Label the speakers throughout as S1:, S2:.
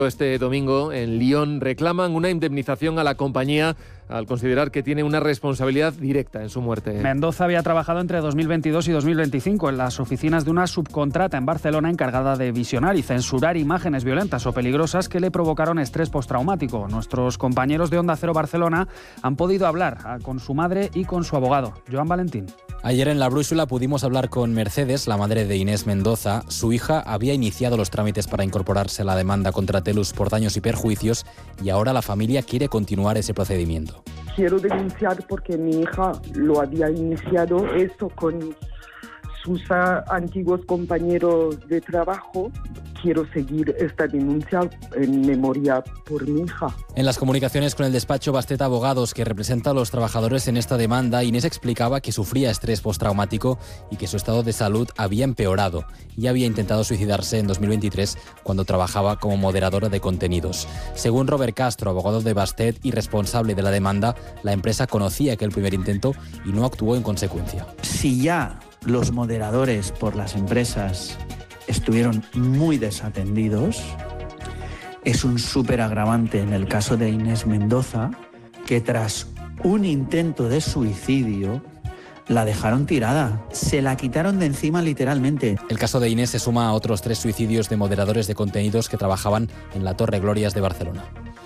S1: Este domingo en Lyon reclaman una indemnización a la compañía al considerar que tiene una responsabilidad directa en su muerte.
S2: Mendoza había trabajado entre 2022 y 2025 en las oficinas de una subcontrata en Barcelona encargada de visionar y censurar imágenes violentas o peligrosas que le provocaron estrés postraumático. Nuestros compañeros de Onda Cero Barcelona han podido hablar con su madre y con su abogado, Joan Valentín.
S3: Ayer en La Brúixola pudimos hablar con Mercedes, la madre de Inés Mendoza. Su hija había iniciado los trámites para incorporarse a la demanda contra Telus por daños y perjuicios y ahora la familia quiere continuar ese procedimiento.
S4: Quiero denunciar porque mi hija lo había iniciado esto con sus antiguos compañeros de trabajo. Quiero seguir esta denuncia en memoria por mi hija.
S3: En las comunicaciones con el despacho Bastet Abogados, que representa a los trabajadores en esta demanda, Inés explicaba que sufría estrés postraumático y que su estado de salud había empeorado y había intentado suicidarse en 2023 cuando trabajaba como moderadora de contenidos. Según Robert Castro, abogado de Bastet y responsable de la demanda, la empresa conocía aquel primer intento y no actuó en consecuencia.
S5: Si ya los moderadores por las empresas estuvieron muy desatendidos, es un súper agravante en el caso de Inés Mendoza, que tras un intento de suicidio la dejaron tirada, se la quitaron de encima literalmente.
S3: El caso de Inés se suma a otros 3 suicidios de moderadores de contenidos que trabajaban en la Torre Glorias de Barcelona.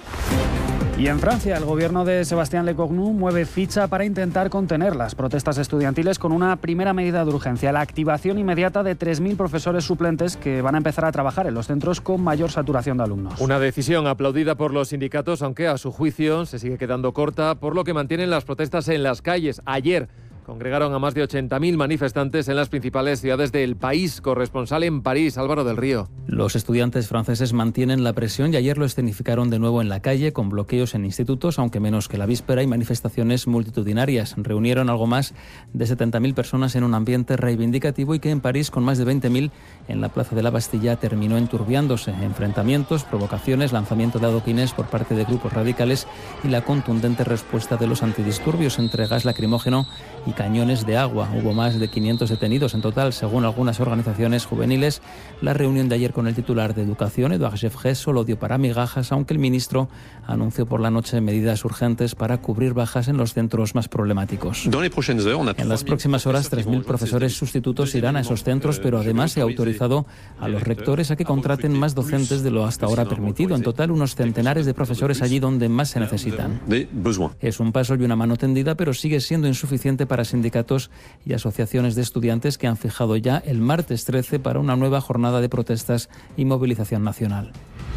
S2: Y en Francia, el gobierno de Sebastián Lecornu mueve ficha para intentar contener las protestas estudiantiles con una primera medida de urgencia, la activación inmediata de 3.000 profesores suplentes que van a empezar a trabajar en los centros con mayor saturación de alumnos.
S1: Una decisión aplaudida por los sindicatos, aunque a su juicio se sigue quedando corta, por lo que mantienen las protestas en las calles. Ayer congregaron a más de 80.000 manifestantes en las principales ciudades del país. Corresponsal en París, Álvaro del Río.
S6: Los estudiantes franceses mantienen la presión y ayer lo escenificaron de nuevo en la calle con bloqueos en institutos, aunque menos que la víspera, y manifestaciones multitudinarias. Reunieron algo más de 70.000 personas en un ambiente reivindicativo y que en París, con más de 20.000 en la Plaza de la Bastilla, terminó enturbiándose. Enfrentamientos, provocaciones, lanzamiento de adoquines por parte de grupos radicales y la contundente respuesta de los antidisturbios entre gas lacrimógeno y cañones de agua. Hubo más de 500 detenidos en total, según algunas organizaciones juveniles. La reunión de ayer con el titular de Educación, Édouard Geoffroy, solo dio para migajas, aunque el ministro anunció por la noche medidas urgentes para cubrir bajas en los centros más problemáticos. En las próximas horas, 3.000 profesores sustitutos irán a esos centros, pero además se ha autorizado a los rectores a que contraten más docentes de lo hasta ahora permitido. En total, unos centenares de profesores allí donde más se necesitan. Es un paso y una mano tendida, pero sigue siendo insuficiente para sindicatos y asociaciones de estudiantes que han fijado ya el martes 13 para una nueva jornada de protestas y movilización nacional.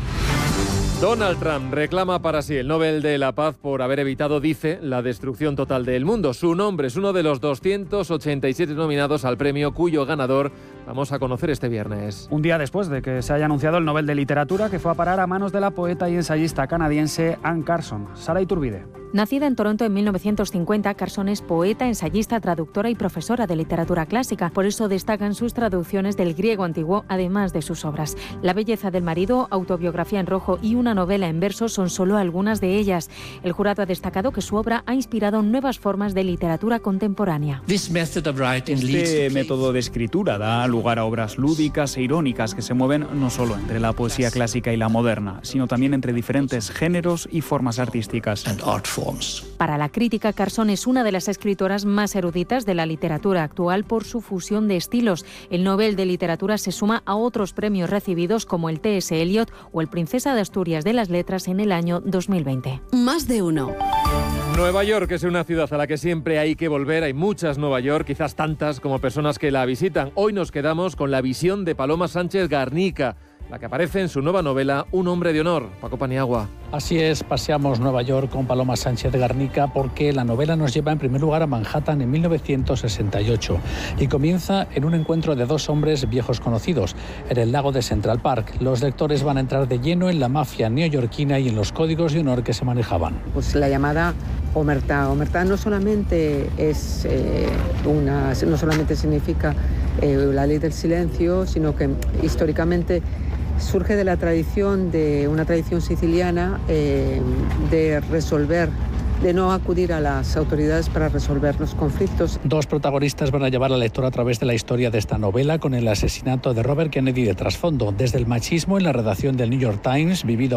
S1: Donald Trump reclama para sí el Nobel de la Paz por haber evitado, dice, la destrucción total del mundo. Su nombre es uno de los 287 nominados al premio, cuyo ganador vamos a conocer este viernes.
S2: Un día después de que se haya anunciado el Nobel de Literatura, que fue a parar a manos de la poeta y ensayista canadiense Anne Carson. Sara Iturbide.
S7: Nacida en Toronto en 1950, Carson es poeta, ensayista, traductora y profesora de literatura clásica. Por eso destacan sus traducciones del griego antiguo, además de sus obras. La belleza del marido, Autobiografía en rojo y una novela en verso son solo algunas de ellas. El jurado ha destacado que su obra ha inspirado nuevas formas de literatura contemporánea.
S2: Este método de escritura da lugar a obras lúdicas e irónicas que se mueven no solo entre la poesía clásica y la moderna, sino también entre diferentes géneros y formas artísticas.
S7: Para la crítica, Carson es una de las escritoras más eruditas de la literatura actual por su fusión de estilos. El Nobel de Literatura se suma a otros premios recibidos como el T.S. Eliot o el Princesa de Asturias de las Letras en el año 2020.
S8: Más de uno.
S1: Nueva York es una ciudad a la que siempre hay que volver. Hay muchas Nueva York, quizás tantas como personas que la visitan. Hoy nos quedamos con la visión de Paloma Sánchez Garnica, la que aparece en su nueva novela Un hombre de honor. Paco Paniagua.
S9: Así es, paseamos Nueva York con Paloma Sánchez Garnica porque la novela nos lleva en primer lugar a Manhattan en 1968 y comienza en un encuentro de 2 hombres viejos conocidos en el lago de Central Park. Los lectores van a entrar de lleno en la mafia neoyorquina y en los códigos de honor que se manejaban.
S10: Pues la llamada omertá. Omertá no solamente no solamente significa la ley del silencio, sino que históricamente surge de una tradición siciliana de resolver de no acudir a las autoridades para resolver los conflictos.
S9: Dos protagonistas van a llevar al lector a través de la historia de esta novela, con el asesinato de Robert Kennedy de trasfondo, desde el machismo en la redacción del New York Times, vivido